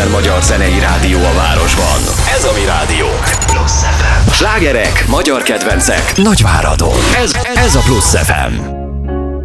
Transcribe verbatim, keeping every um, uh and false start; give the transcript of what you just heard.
legmodernebb magyar zenei rádió a városban. Ez a mi rádiónk. Plusz ef em. Slágerek, magyar kedvencek, Nagyváradon. Ez, ez a Plusz ef em.